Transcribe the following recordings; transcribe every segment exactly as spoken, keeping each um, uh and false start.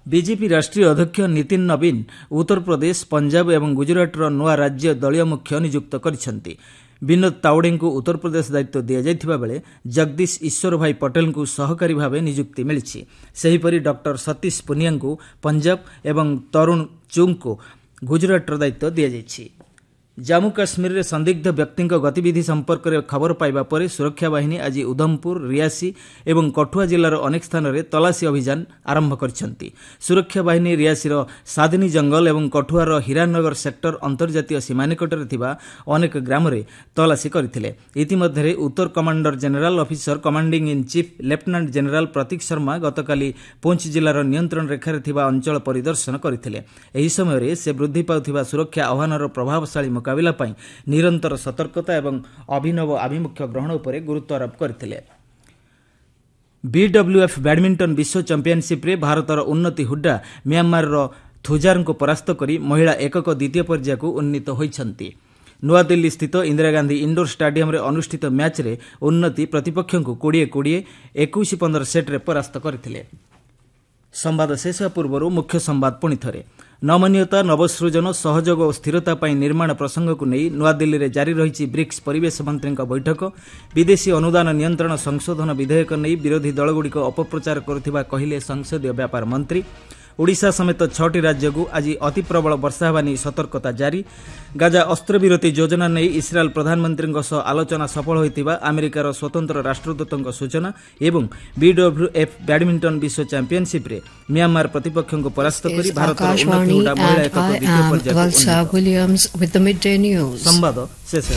BJP राष्ट्रीय अध्यक्ष नितिन नवीन उत्तर प्रदेश पंजाब और गुजरातर नूआ राज्य दलीय मुख्य नियुक्त କରିଛନ୍ତି। विनोद तावड़े को उत्तर प्रदेश दायित्व दि जाइथिबा बेले जगदीश ईश्वर भाई पटेल को सहकारी भाव नियुक्ति मिली। सेहीपरि डॉक्टर सतीश पुनिया को पंजाब और तरुण चुंग को गुजरातर दायित्व दि जाइछि। जम्मू काश्मीर में संदिग्ध व्यक्ति गतिविधि संपर्क में खबर पाइबा पर सुरक्षा बाहिनी आज उधमपुर रियासी और कठुआ जिलार अनेक स्थान में तलाशी अभियान आरंभ करिसेंति। सुरक्षा बाहिनी रियासीर सादनी जंगल और कठुआर हीरानगर सेक्टर अंतर्जातीय सीमा निकटरे थिबा अनेक ग्राम में तलाशी करथिले। इतिमध्ये उत्तर commander general officer commanding in chief lieutenant general प्रतीक शर्मा गतकाली पुंछ जिलार नियंत्रण रेखार थिबा अंचल परिदर्शन करथिले। एही समय से वृद्धि पाउथिबा सुरक्षा आह्वानर प्रभावशाली मुकाबिला पाई निरंतर सतर्कता एवं अभिनव आभिमुख्य ग्रहण उपर गुरुत्व आरोप करथिले। बीडब्ल्यूएफ बैडमिंटन विश्व चैंपियनशिप रे भारतर उन्नति हुड्डा म्यांमार थुजार को परास्त करी महिला एकक द्वितीय पर्याय को उन्नीत होइछंती। नुआदिल्ली स्थित इंदिरा गांधी इंडोर स्टाडियम रे अनुष्ठित मैच रे उन्नति प्रतिपक्ष को बीस बीस इक्कीस पंद्रह सेट रे परास्त करथिले। संवाद शेष पूर्व मुख्य संवाद पुणी थरे। नमनीयता नवसृजन सहयोग और स्थिरता पर निर्माण प्रसंग को नहीं नुआदिल्ली में जारी रही ब्रिक्स परिवेश मंत्री बैठक। विदेशी अनुदान नियंत्रण संशोधन विधेयक नहीं विरोधी दलगुड़िक अपप्रचार करुथिबा कहिले संसदीय व्यापार मंत्री। ओडिशा समेत छटी राज्य को आज अति प्रबल वर्षा होगा नहीं सतर्कता जारी। गाजा अस्त्रविरति योजना नहीं इस्राएल प्रधानमंत्री सह आलोचना सफल होइतिबा अमेरिकार स्वतंत्र राष्ट्रदूतों सूचना। एवं बीडब्ल्यूएफ बैडमिंटन विश्व चैंपियनशिप रे म्यांमार प्रतिपक्ष को परास्त करी भारत उन्नति हुडा महिला एकक द्वितीय पर्याय संवाद शेष।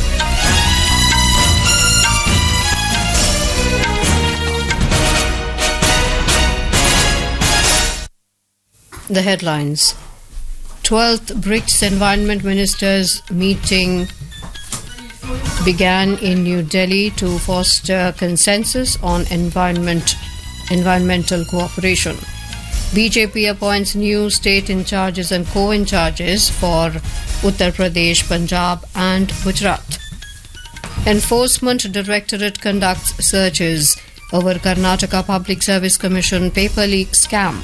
The headlines. twelfth BRICS Environment Ministers meeting began in New Delhi to foster consensus on environment, environmental cooperation. B J P appoints new state in charges and co-in charges for Uttar Pradesh, Punjab and Gujarat. Enforcement Directorate conducts searches over Karnataka Public Service Commission paper leak scam.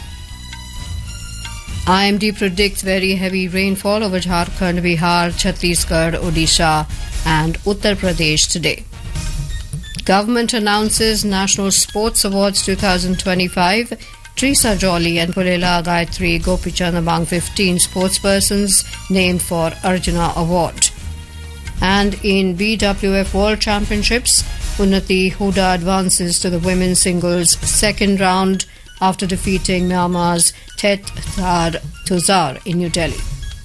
I M D predicts very heavy rainfall over Jharkhand, Bihar, Chhattisgarh, Odisha and Uttar Pradesh today. Government announces National Sports Awards twenty twenty-five. Teresa Jolly and Pulela Gayatri Gopichand among fifteen sportspersons named for Arjuna Award. And in B W F World Championships, Unnati Huda advances to the women's singles second round after defeating Myanmar's Tet Thar Tuzar in New Delhi.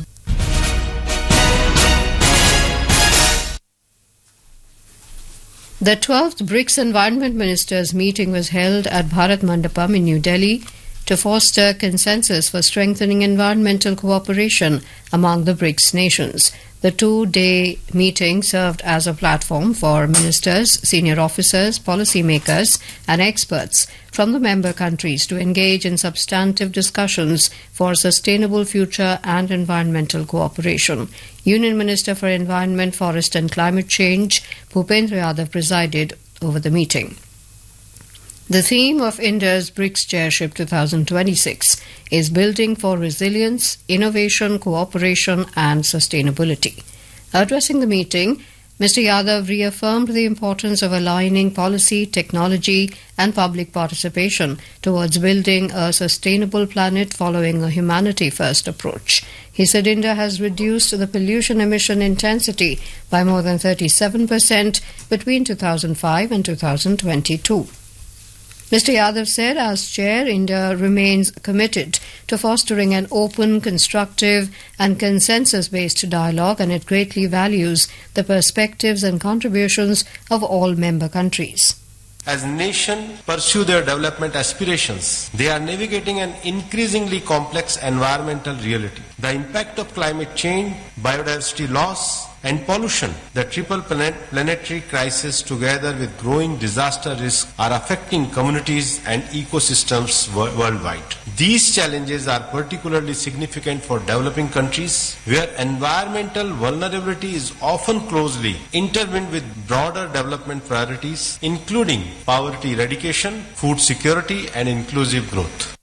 The twelfth BRICS Environment Ministers meeting was held at Bharat Mandapam in New Delhi to foster consensus for strengthening environmental cooperation among the BRICS nations. The two-day meeting served as a platform for ministers, senior officers, policymakers and experts from the member countries to engage in substantive discussions for sustainable future and environmental cooperation. Union Minister for Environment, Forest and Climate Change, Bhupendra Yadav, presided over the meeting. The theme of India's BRICS Chairship twenty twenty-six is Building for Resilience, Innovation, Cooperation and Sustainability. Addressing the meeting, Mister Yadav reaffirmed the importance of aligning policy, technology and public participation towards building a sustainable planet following a humanity-first approach. He said India has reduced the pollution emission intensity by more than thirty-seven percent between two thousand five and two thousand twenty-two. Mister Yadav said, as chair, India remains committed to fostering an open, constructive and consensus-based dialogue, and it greatly values the perspectives and contributions of all member countries. As nations pursue their development aspirations, they are navigating an increasingly complex environmental reality. The impact of climate change, biodiversity loss, and pollution, the triple planet planetary crisis together with growing disaster risk are affecting communities and ecosystems worldwide. These challenges are particularly significant for developing countries where environmental vulnerability is often closely intertwined with broader development priorities including poverty eradication, food security and inclusive growth.